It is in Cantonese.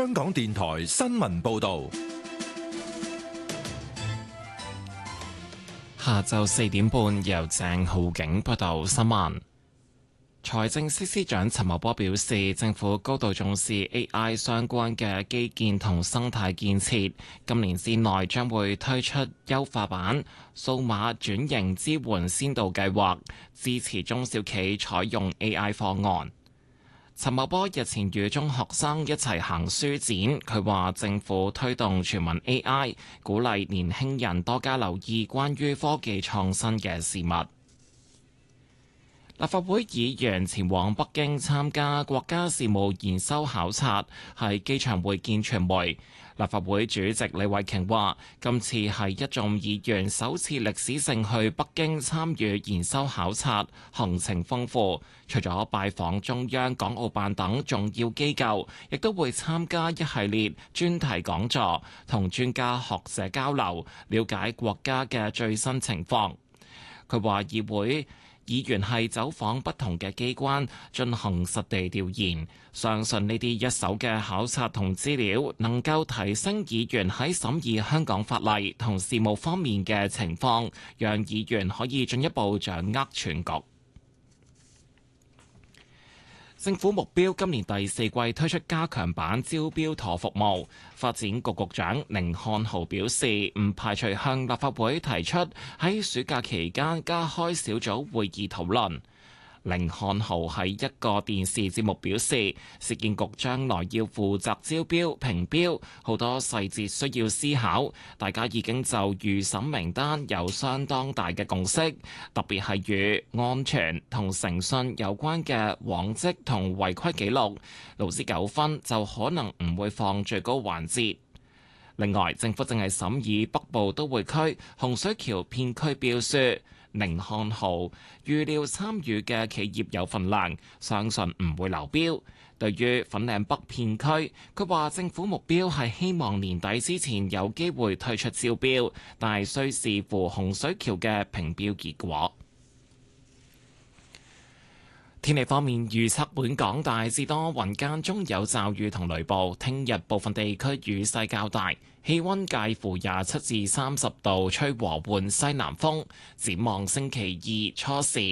香港電台新聞報道。 下晝4點半，由鄭浩景報道新聞。財政司司長陳茂波表示，政府高度重視 AI 相關嘅基建同生態建設，今年之內將會推出優化版數碼轉型支援先導計劃，支持中小企採用 AI 方案。陳茂波日前與中學生一齊行書展，佢話政府推動全民 AI， 鼓勵年輕人多加留意關於科技創新嘅事物。立法會議員前往北京參加國家事務研修考察，喺機場會見傳媒。立法會主席李慧瓊話：今次係一眾議員首次歷史性去北京參與研修考察，行程豐富。除咗拜訪中央、港澳辦等重要機構，亦都會參加一系列專題講座，同專家學者交流，了解國家嘅最新情況。佢話議員係走訪不同嘅機關進行實地調研，相信呢啲一手嘅考察同資料能夠提升議員喺審議香港法例同事務方面嘅情況，讓議員可以進一步掌握全局。政府目標今年第四季推出加強版招標妥服務。發展局局長甯漢豪表示，唔排除向立法會提出喺暑假期間加開小組會議討論。甯漢豪喺一個電視節目表示，市建局將來要負責招標、評標，好多細節需要思考。大家已經就預審名單有相當大嘅共識，特別係與安全同誠信有關嘅往績同違規記錄，勞資糾紛就可能唔會放最高環節。另外，政府正係審議北部都會區洪水橋片區標書。甯漢豪預料參與嘅企業有份量，相信唔會流標。對於粉嶺北片區，佢話政府目標係希望年底之前有機會推出招標，但係需視乎洪水橋嘅評標結果。天氣方面預測，本港大致多雲間中有驟雨同雷暴，聽日部分地區雨勢較大，氣溫介乎27至30度，吹和緩西南風。展望星期二初時